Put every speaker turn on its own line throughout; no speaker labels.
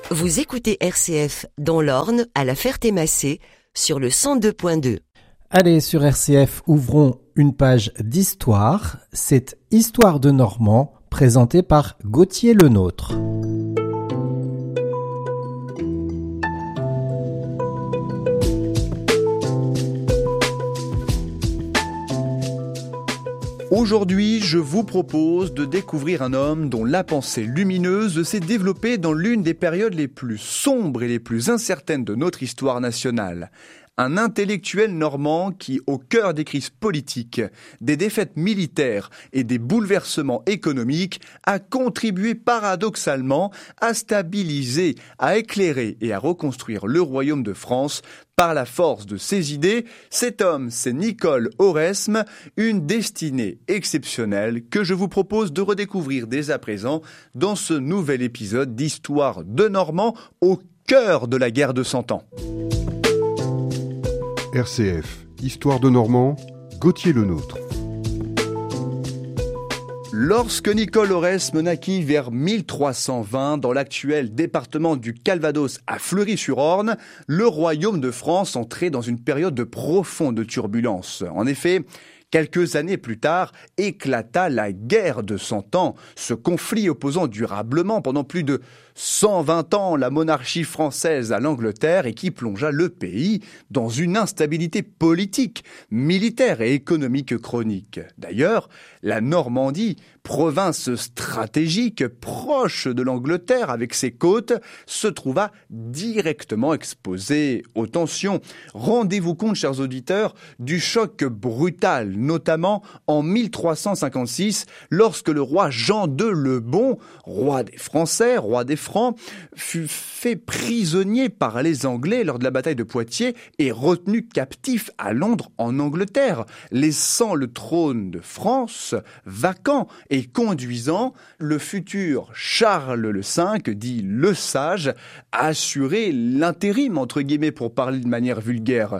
Vous écoutez RCF dans l'Orne, à La Ferté-Massé, sur le 102.2.
Allez, sur RCF, ouvrons une page d'histoire. C'est Histoire de Normand, présentée par Gauthier Lenôtre.
Aujourd'hui, je vous propose de découvrir un homme dont la pensée lumineuse s'est développée dans l'une des périodes les plus sombres et les plus incertaines de notre histoire nationale. Un intellectuel normand qui, au cœur des crises politiques, des défaites militaires et des bouleversements économiques, a contribué paradoxalement à stabiliser, à éclairer et à reconstruire le royaume de France par la force de ses idées. Cet homme, c'est Nicole Oresme, une destinée exceptionnelle que je vous propose de redécouvrir dès à présent dans ce nouvel épisode d'Histoire de Normand au cœur de la guerre de 100 ans.
RCF, Histoire de Normand, Gauthier Lenôtre.
Lorsque Nicole Oresme naquit vers 1320 dans l'actuel département du Calvados à Fleury-sur-Orne, le royaume de France entrait dans une période de profonde turbulence. En effet, quelques années plus tard, éclata la guerre de 100 ans, ce conflit opposant durablement pendant plus de 120 ans la monarchie française à l'Angleterre et qui plongea le pays dans une instabilité politique, militaire et économique chronique. D'ailleurs, la Normandie, province stratégique proche de l'Angleterre avec ses côtes, se trouva directement exposée aux tensions. Rendez-vous compte, chers auditeurs, du choc brutal, notamment en 1356, lorsque le roi Jean II le Bon, roi des Français, roi des Francs, fut fait prisonnier par les Anglais lors de la bataille de Poitiers et retenu captif à Londres en Angleterre, laissant le trône de France vacant et conduisant le futur Charles V, dit le Sage, à assurer l'intérim, entre guillemets, pour parler de manière vulgaire.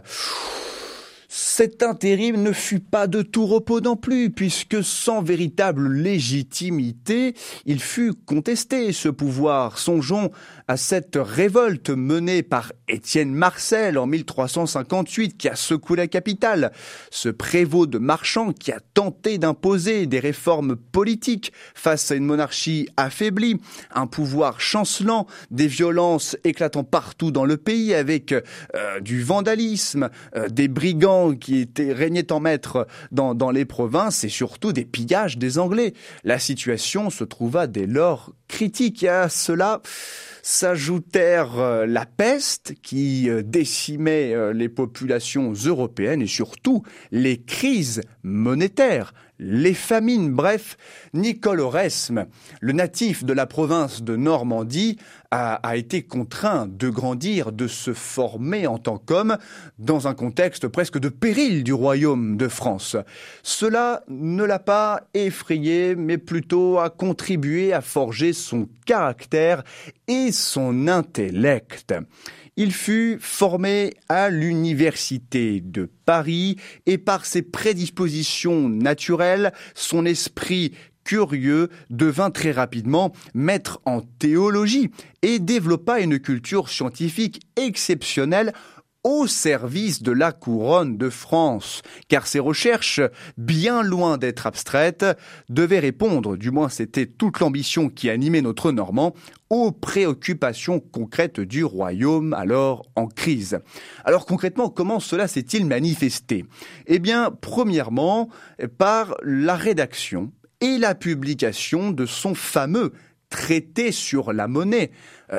Cet intérim ne fut pas de tout repos non plus, puisque sans véritable légitimité, il fut contesté ce pouvoir. Songeons à cette révolte menée par Étienne Marcel en 1358 qui a secoué la capitale. Ce prévôt de marchands qui a tenté d'imposer des réformes politiques face à une monarchie affaiblie, un pouvoir chancelant, des violences éclatant partout dans le pays avec du vandalisme, des brigands qui régnaient en maître dans les provinces et surtout des pillages des Anglais. La situation se trouva dès lors critique et à cela s'ajoutèrent la peste qui décimait les populations européennes et surtout les crises monétaires, les famines. Bref, Nicole Oresme, le natif de la province de Normandie, a été contraint de grandir, de se former en tant qu'homme dans un contexte presque de péril du royaume de France. Cela ne l'a pas effrayé, mais plutôt a contribué à forger son caractère et son intellect. Il fut formé à l'université de Paris et par ses prédispositions naturelles, son esprit curieux devint très rapidement maître en théologie et développa une culture scientifique exceptionnelle au service de la couronne de France, car ses recherches, bien loin d'être abstraites, devaient répondre, du moins c'était toute l'ambition qui animait notre Normand, aux préoccupations concrètes du royaume alors en crise. Alors concrètement, comment cela s'est-il manifesté ? Eh bien, premièrement, par la rédaction et la publication de son fameux traité sur la monnaie,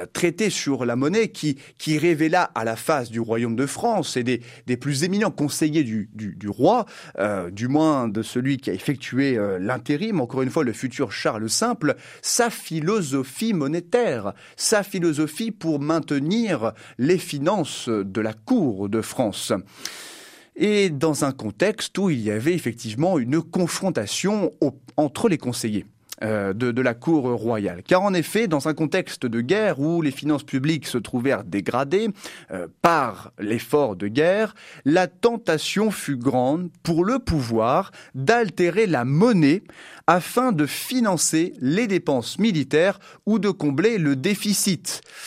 qui révéla à la face du royaume de France et des plus éminents conseillers du roi, du moins de celui qui a effectué l'intérim, encore une fois le futur Charles Simple, sa philosophie monétaire, sa philosophie pour maintenir les finances de la cour de France. Et dans un contexte où il y avait effectivement une confrontation entre les conseillers de la cour royale. Car en effet, dans un contexte de guerre où les finances publiques se trouvèrent dégradées par l'effort de guerre, la tentation fut grande pour le pouvoir d'altérer la monnaie afin de financer les dépenses militaires ou de combler le déficit.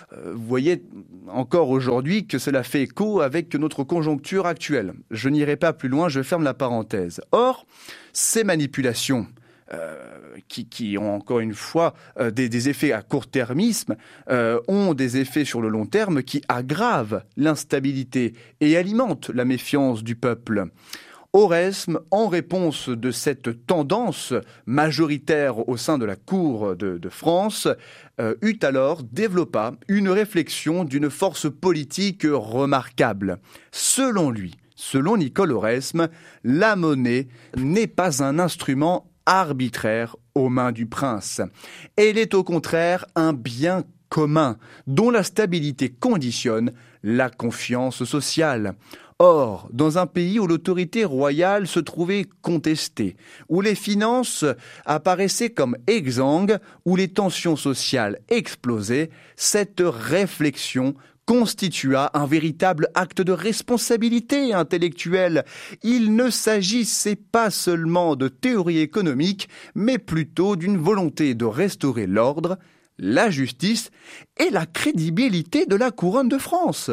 Vous voyez encore aujourd'hui que cela fait écho avec notre conjoncture actuelle. Je n'irai pas plus loin, je ferme la parenthèse. Or, ces manipulations qui ont encore une fois des effets à court-termisme, ont des effets sur le long terme qui aggravent l'instabilité et alimentent la méfiance du peuple. Oresme, en réponse de cette tendance majoritaire au sein de la cour de France, développa une réflexion d'une force politique remarquable. Selon lui, selon Nicole Oresme, la monnaie n'est pas un instrument arbitraire aux mains du prince. Elle est au contraire un bien commun dont la stabilité conditionne la confiance sociale. Or, dans un pays où l'autorité royale se trouvait contestée, où les finances apparaissaient comme exsangues, où les tensions sociales explosaient, cette réflexion constitua un véritable acte de responsabilité intellectuelle. Il ne s'agissait pas seulement de théorie économique, mais plutôt d'une volonté de restaurer l'ordre, la justice et la crédibilité de la couronne de France.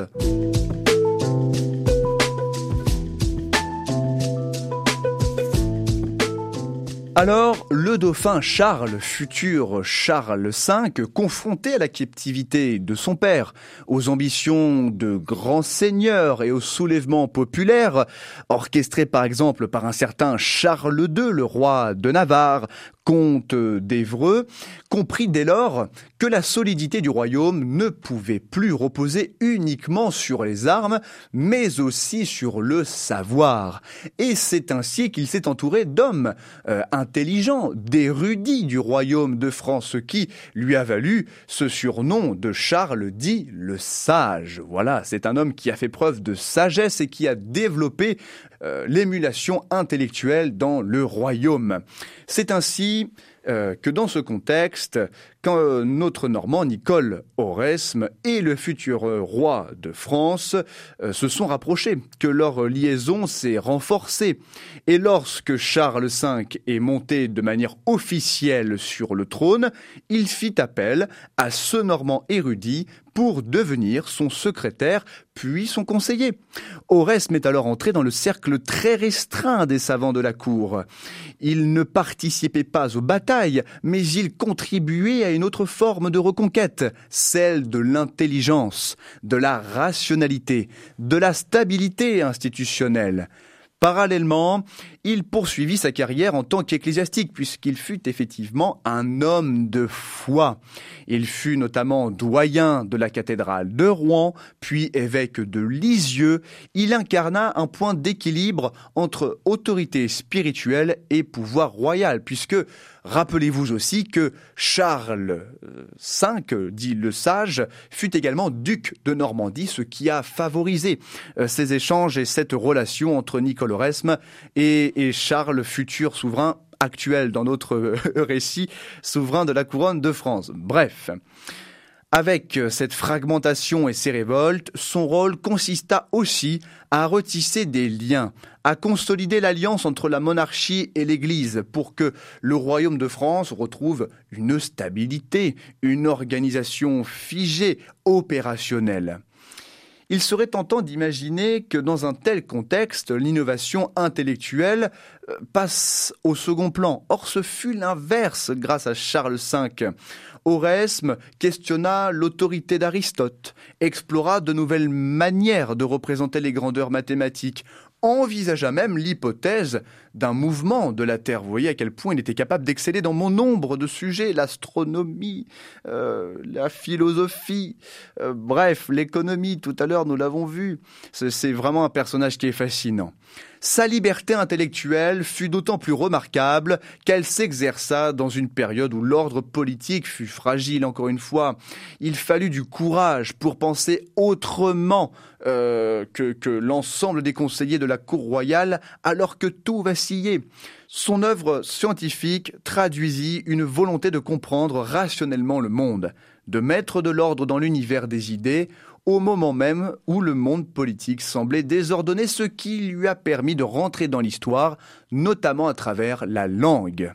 Alors, le dauphin Charles, futur Charles V, confronté à la captivité de son père, aux ambitions de grands seigneurs et au soulèvement populaire, orchestré par exemple par un certain Charles II, le roi de Navarre, comte d'Évreux, comprit dès lors que la solidité du royaume ne pouvait plus reposer uniquement sur les armes, mais aussi sur le savoir. Et c'est ainsi qu'il s'est entouré d'hommes intelligents, d'érudits du royaume de France, ce qui lui a valu ce surnom de Charles dit le sage. Voilà, c'est un homme qui a fait preuve de sagesse et qui a développé l'émulation intellectuelle dans le royaume. C'est ainsi que dans ce contexte, quand notre Normand Nicole Oresme et le futur roi de France se sont rapprochés, que leur liaison s'est renforcée. Et lorsque Charles V est monté de manière officielle sur le trône, il fit appel à ce Normand érudit pour devenir son secrétaire, puis son conseiller. Oresme est alors entré dans le cercle très restreint des savants de la cour. Il ne participait pas aux batailles, mais il contribuait à une autre forme de reconquête, celle de l'intelligence, de la rationalité, de la stabilité institutionnelle. Parallèlement, il poursuivit sa carrière en tant qu'ecclésiastique, puisqu'il fut effectivement un homme de foi. Il fut notamment doyen de la cathédrale de Rouen, puis évêque de Lisieux. Il incarna un point d'équilibre entre autorité spirituelle et pouvoir royal, puisque rappelez-vous aussi que Charles V, dit le sage, fut également duc de Normandie, ce qui a favorisé ces échanges et cette relation entre Nicole Oresme et Charles, futur souverain actuel dans notre récit, souverain de la couronne de France. Bref, avec cette fragmentation et ces révoltes, son rôle consista aussi à retisser des liens, à consolider l'alliance entre la monarchie et l'Église pour que le royaume de France retrouve une stabilité, une organisation figée, opérationnelle. Il serait tentant d'imaginer que dans un tel contexte, l'innovation intellectuelle passe au second plan. Or, ce fut l'inverse grâce à Charles V. Oresme questionna l'autorité d'Aristote, explora de nouvelles manières de représenter les grandeurs mathématiques, envisagea même l'hypothèse d'un mouvement de la Terre. Vous voyez à quel point il était capable d'exceller dans bon nombre de sujets, l'astronomie, la philosophie, bref, l'économie, tout à l'heure nous l'avons vu. C'est vraiment un personnage qui est fascinant. Sa liberté intellectuelle fut d'autant plus remarquable qu'elle s'exerça dans une période où l'ordre politique fut fragile, encore une fois. Il fallut du courage pour penser autrement que l'ensemble des conseillers de la cour royale, alors que tout vacillait. Son œuvre scientifique traduisit une volonté de comprendre rationnellement le monde, de mettre de l'ordre dans l'univers des idées, au moment même où le monde politique semblait désordonné, ce qui lui a permis de rentrer dans l'histoire, notamment à travers la langue.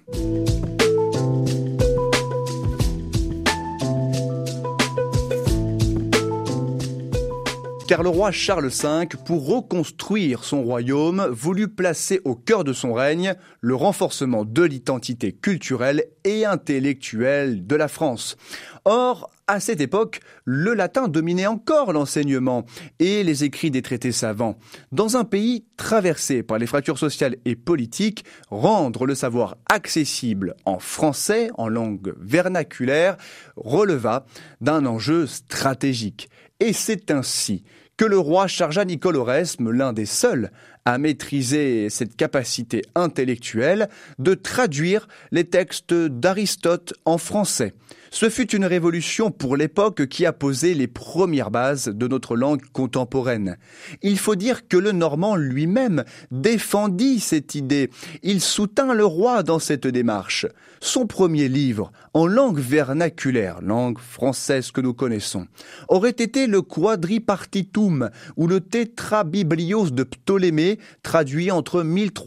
car le roi Charles V, pour reconstruire son royaume, voulut placer au cœur de son règne le renforcement de l'identité culturelle et intellectuelle de la France. Or, à cette époque, le latin dominait encore l'enseignement et les écrits des traités savants. Dans un pays traversé par les fractures sociales et politiques, rendre le savoir accessible en français, en langue vernaculaire, releva d'un enjeu stratégique. Et c'est ainsi que le roi chargea Nicole Oresme, l'un des seuls à maîtriser cette capacité intellectuelle, de traduire les textes d'Aristote en français. Ce fut une révolution pour l'époque qui a posé les premières bases de notre langue contemporaine. Il faut dire que le Normand lui-même défendit cette idée. Il soutint le roi dans cette démarche. Son premier livre, en langue vernaculaire, langue française que nous connaissons, aurait été le Quadripartitum ou le Tétrabiblios de Ptolémée, traduit entre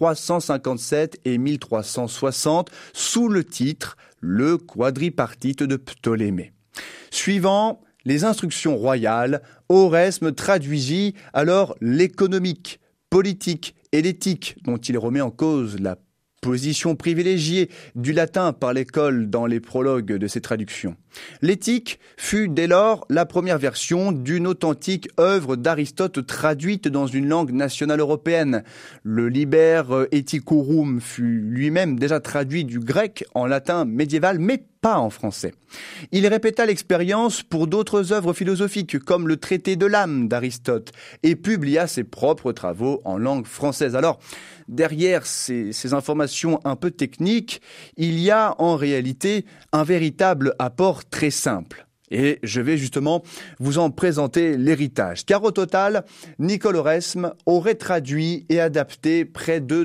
1357 et 1360 sous le titre le Quadripartite de Ptolémée. Suivant les instructions royales, Oresme traduisit alors l'économique, politique et l'éthique, dont il remet en cause la position privilégiée du latin par l'école dans les prologues de ses traductions. L'éthique fut dès lors la première version d'une authentique œuvre d'Aristote traduite dans une langue nationale européenne. Le Liber Ethicorum fut lui-même déjà traduit du grec en latin médiéval, mais pas en français. Il répéta l'expérience pour d'autres œuvres philosophiques, comme le traité de l'âme d'Aristote, et publia ses propres travaux en langue française. Alors, derrière ces informations un peu techniques, il y a en réalité un véritable apport très simple. Et je vais justement vous en présenter l'héritage. Car au total, Nicole Oresme aurait traduit et adapté près de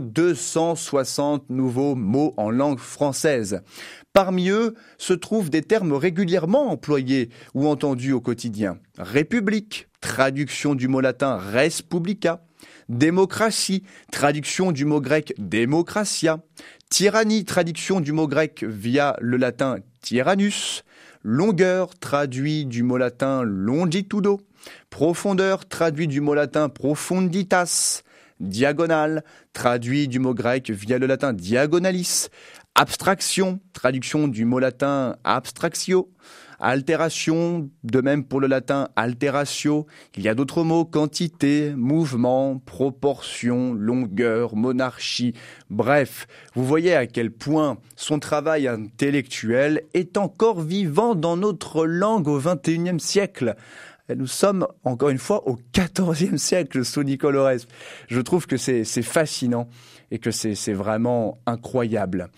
260 nouveaux mots en langue française. Parmi eux se trouvent des termes régulièrement employés ou entendus au quotidien. République, traduction du mot latin res publica. Démocratie, traduction du mot grec démocratia. Tyrannie, traduction du mot grec via le latin tyrannus. Longueur, traduit du mot latin longitudo. Profondeur, traduit du mot latin profunditas. Diagonale, traduit du mot grec via le latin diagonalis. Abstraction, traduction du mot latin abstractio. Altération, de même pour le latin alteratio. Il y a d'autres mots, quantité, mouvement, proportion, longueur, monarchie. Bref, vous voyez à quel point son travail intellectuel est encore vivant dans notre langue au XXIe siècle. Nous sommes, encore une fois, au XIVe siècle sous Nicole Oresme. Je trouve que c'est fascinant et que c'est vraiment incroyable.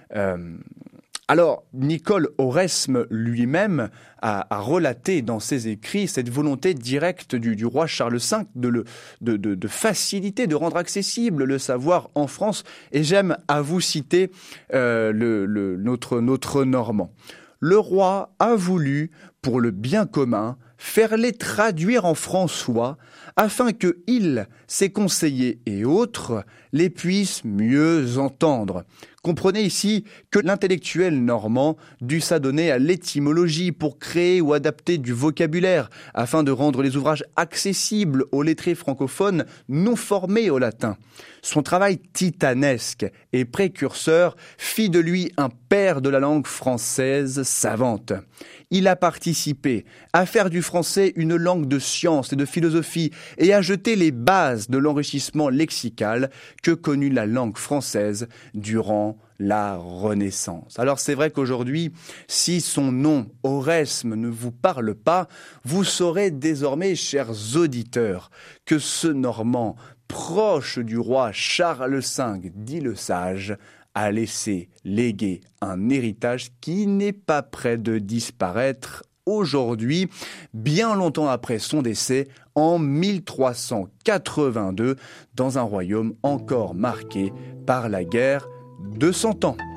Alors, Nicole Oresme lui-même a relaté dans ses écrits cette volonté directe du roi Charles V de faciliter, de rendre accessible le savoir en France. Et j'aime à vous citer notre Normand. Le roi a voulu, pour le bien commun, faire les traduire en françois, afin que il, ses conseillers et autres, les puissent mieux entendre. Comprenez ici que l'intellectuel normand dut s'adonner à l'étymologie pour créer ou adapter du vocabulaire, afin de rendre les ouvrages accessibles aux lettrés francophones non formés au latin. Son travail titanesque et précurseur fit de lui un père de la langue française savante. Il a participé à faire du français une langue de science et de philosophie et à jeter les bases de l'enrichissement lexical que connut la langue française durant la Renaissance. Alors c'est vrai qu'aujourd'hui, si son nom, Oresme, ne vous parle pas, vous saurez désormais, chers auditeurs, que ce Normand, proche du roi Charles V, dit le sage, a laissé léguer un héritage qui n'est pas près de disparaître aujourd'hui, bien longtemps après son décès, en 1382, dans un royaume encore marqué par la guerre de 100 ans.